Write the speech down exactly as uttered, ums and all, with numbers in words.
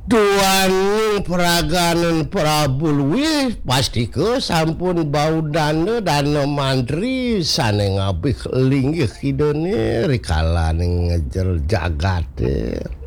Tuan peraganan Prabu Luwih pasti ke sampun bau dana dana mantri sane ngabih linggih idone rikala ning ngejer jagat.